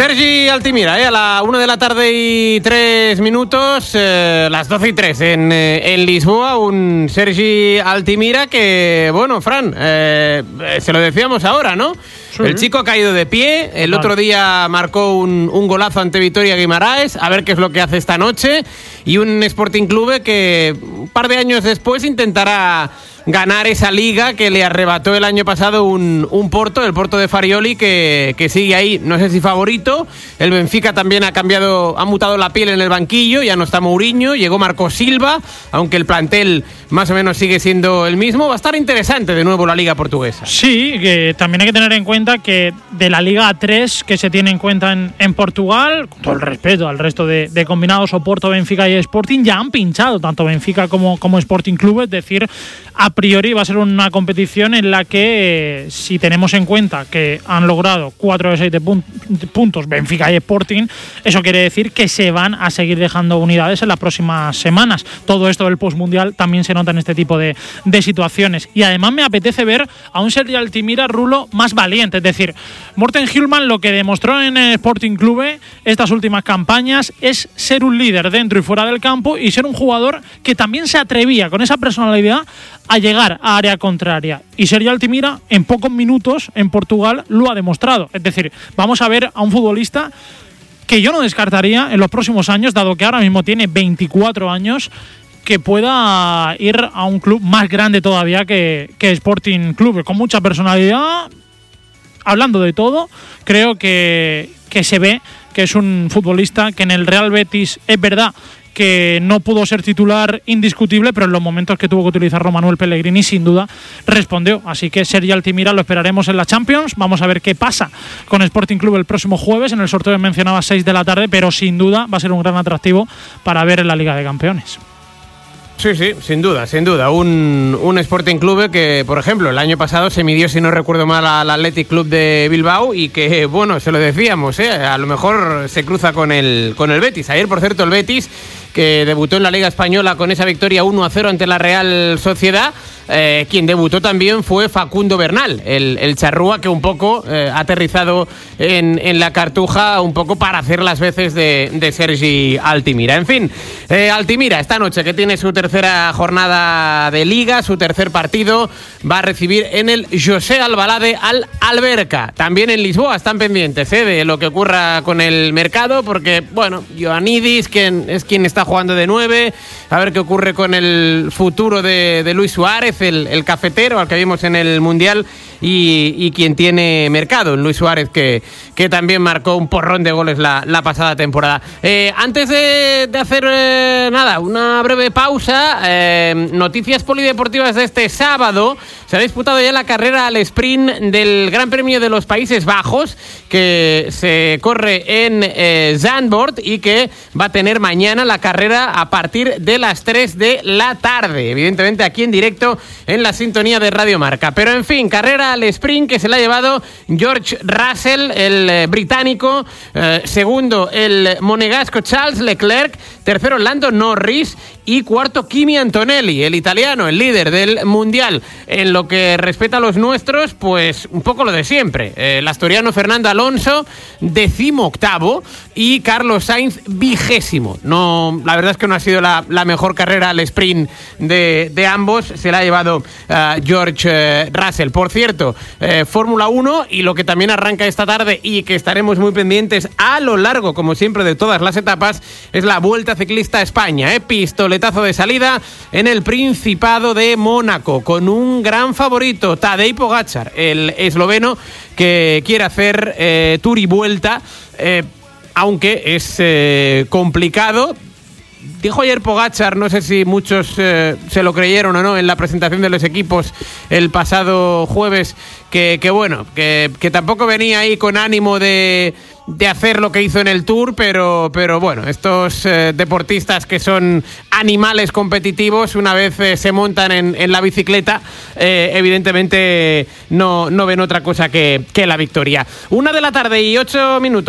Sergi Altimira, a la 1:03 p.m, las 12:03 en Lisboa, un Sergi Altimira que, bueno, Fran, se lo decíamos ahora, ¿no? Sí. El chico ha caído de pie, el otro día marcó un golazo ante Vitoria Guimaraes, a ver qué es lo que hace esta noche, y un Sporting Clube que un par de años después intentará ganar esa liga que le arrebató el año pasado un Porto, el Porto de Farioli, que sigue ahí, no sé si favorito. El Benfica también ha mutado la piel en el banquillo, ya no está Mourinho, llegó Marco Silva, aunque el plantel más o menos sigue siendo el mismo. Va a estar interesante de nuevo la liga portuguesa. Sí, que también hay que tener en cuenta que de la Liga 3 que se tiene en cuenta en Portugal, con todo el respeto al resto de combinados, Oporto, Benfica y Sporting, ya han pinchado tanto Benfica como Sporting Club, es decir, a priori va a ser una competición en la que, si tenemos en cuenta que han logrado 4 de 7 puntos Benfica y Sporting, eso quiere decir que se van a seguir dejando unidades en las próximas semanas. Todo esto del postmundial también se nota en este tipo de situaciones. Y además me apetece ver a un Sergi Altimira, Rulo, más valiente. Es decir, Morten Hjulmand lo que demostró en Sporting Club estas últimas campañas es ser un líder dentro y fuera del campo y ser un jugador que también se atrevía con esa personalidad a llegar a área contraria. Y Sergi Altimira, en pocos minutos en Portugal, lo ha demostrado. Es decir, vamos a ver a un futbolista que yo no descartaría en los próximos años, dado que ahora mismo tiene 24 años, que pueda ir a un club más grande todavía que Sporting Club, con mucha personalidad, hablando de todo. Creo que se ve que es un futbolista que en el Real Betis es verdad que no pudo ser titular indiscutible, pero en los momentos que tuvo que utilizarlo Manuel Pellegrini sin duda respondió. Así que Sergi Altimira lo esperaremos en la Champions. Vamos a ver qué pasa con Sporting Club el próximo jueves. En el sorteo mencionaba 6 de la tarde, pero sin duda va a ser un gran atractivo para ver en la Liga de Campeones. Sí, sin duda. Un Sporting Club que, por ejemplo, el año pasado se midió, si no recuerdo mal, al Athletic Club de Bilbao y que, bueno, se lo decíamos, a lo mejor se cruza con el Betis. Ayer, por cierto, el Betis, que debutó en la Liga Española con esa victoria 1-0 ante la Real Sociedad, quien debutó también fue Facundo Bernal, el charrúa que un poco ha aterrizado en la Cartuja, un poco para hacer las veces de Sergi Altimira. En fin, Altimira esta noche, que tiene su tercera jornada de Liga, su tercer partido, va a recibir en el José Albalade al Alberca. También en Lisboa están pendientes de lo que ocurra con el mercado, porque, bueno, Ioannidis, es quien está jugando de 9, a ver qué ocurre con el futuro de Luis Suárez, el cafetero al que vimos en el Mundial, y quien tiene mercado, Luis Suárez, que también marcó un porrón de goles la pasada temporada. Antes de hacer una breve pausa, noticias polideportivas de este sábado. Se ha disputado ya la carrera al sprint del Gran Premio de los Países Bajos, que se corre en Zandvoort y que va a tener mañana la carrera a partir de las 3 de la tarde, evidentemente aquí en directo en la sintonía de Radio Marca. Pero en fin, carrera al sprint que se la ha llevado George Russell, el británico, segundo el monegasco Charles Leclerc, tercero Lando Norris y cuarto Kimi Antonelli, el italiano, el líder del Mundial. En lo que respecta a los nuestros, pues un poco lo de siempre. El asturiano Fernando Alonso, 18º, y Carlos Sainz, 20º. No, la verdad es que no ha sido la mejor carrera al sprint de ambos. Se la ha llevado George Russell. Por cierto, Fórmula 1, y lo que también arranca esta tarde y que estaremos muy pendientes a lo largo, como siempre, de todas las etapas, es la Vuelta Ciclista a España. Pistoletazo de salida en el Principado de Mónaco, con un gran favorito, Tadej Pogačar, el esloveno, que quiere hacer Tour y Vuelta, aunque es complicado. Dijo ayer Pogačar, no sé si muchos se lo creyeron o no, en la presentación de los equipos el pasado jueves, que tampoco venía ahí con ánimo de hacer lo que hizo en el Tour, pero bueno, estos deportistas que son animales competitivos, una vez se montan en la bicicleta, evidentemente no ven otra cosa que la victoria. 1:08 p.m,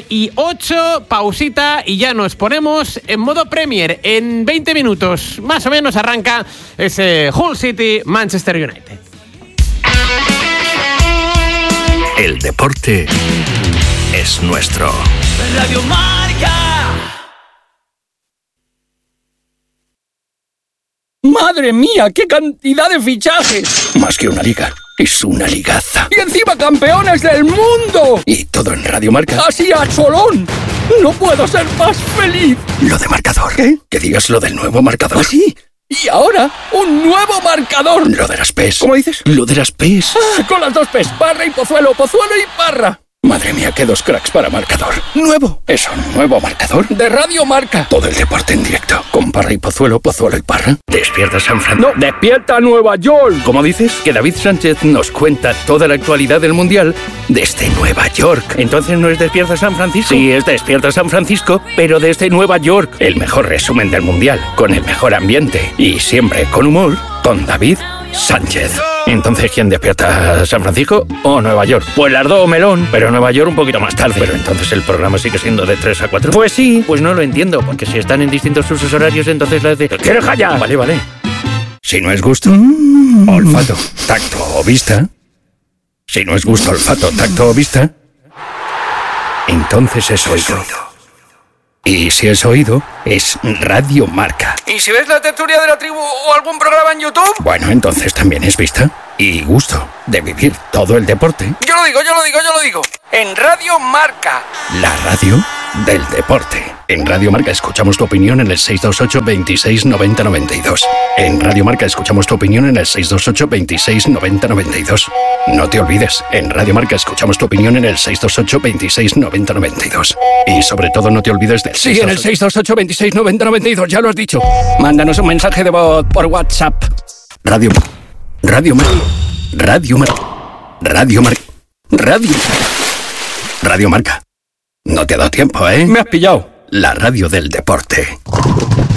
12:08, pausita y ya nos ponemos en modo Premier. En 20 minutos más o menos arranca ese Hull City Manchester United. El deporte es es nuestro. Radio Marca. ¡Madre mía, qué cantidad de fichajes! Más que una liga, es una ligaza. ¡Y encima campeones del mundo! Y todo en Radio Marca. ¡Así a cholón! ¡No puedo ser más feliz! Lo de marcador. ¿Qué? Que digas lo del nuevo marcador. ¿Ah, sí? Y ahora, un nuevo marcador. Lo de las PES. ¿Cómo dices? Lo de las PES. Ah, con las dos P's, Parra y Pozuelo, Pozuelo y Parra. Madre mía, qué dos cracks para marcador. Nuevo. ¿Es un nuevo marcador? De Radio Marca. Todo el deporte en directo. Con Parra y Pozuelo, Pozuelo y Parra. Despierta San Francisco. No, despierta Nueva York. ¿Cómo dices? Que David Sánchez nos cuenta toda la actualidad del Mundial desde Nueva York. Entonces no es Despierta San Francisco. Sí, es Despierta San Francisco, pero desde Nueva York. El mejor resumen del Mundial, con el mejor ambiente y siempre con humor, con David Sánchez. Entonces, ¿quién despierta? ¿San Francisco o Nueva York? Pues las dos, melón, pero Nueva York un poquito más tarde. Pero entonces el programa sigue siendo de 3 a 4. Pues sí, pues no lo entiendo, porque si están en distintos usos horarios, entonces la de... ¿Quieres callar? Vale, vale. Si no es gusto, olfato, tacto o vista. Si no es gusto, olfato, tacto o vista, entonces es oído. Y si es oído, es Radio Marca. ¿Y si ves la tertulia de la tribu o algún programa en YouTube? Bueno, entonces también es vista y gusto de vivir todo el deporte. Yo lo digo. En Radio Marca. La radio del deporte. En Radio Marca escuchamos tu opinión en el 628 26 90 92. En Radio Marca escuchamos tu opinión en el 628 26 90 92. No te olvides, en Radio Marca escuchamos tu opinión en el 628 26 90 92. Y sobre todo no te olvides del Sí, en el 628 26 90 92, ya lo has dicho. Mándanos un mensaje de voz por WhatsApp. Radio Marca. Radio Marca. No te ha dado tiempo, ¿eh? Me has pillado. La radio del deporte.